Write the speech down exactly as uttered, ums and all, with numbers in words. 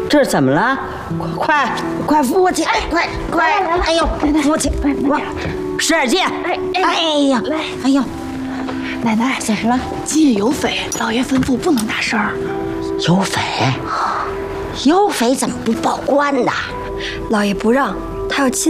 这怎么了？快快扶我起来！快快！哎呦，扶我起！我使点劲！哎哎呀！来！哎呦， 奶奶怎么了？ 今夜有匪，老爷吩咐不能大声。 有匪？有匪怎么不报官呢？ 老爷不让，他要亲。